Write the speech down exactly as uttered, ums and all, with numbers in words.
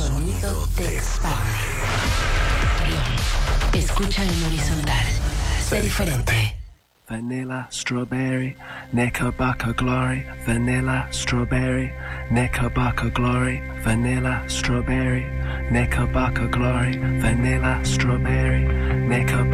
sonido te expande. Escucha en horizontal. Sé diferente. Vanilla, strawberry, Knickerbocker glory. Vanilla, strawberry, Knickerbocker glory. Vanilla, strawberry, Knickerbocker glory. Vanilla, strawberry, Knickerbocker.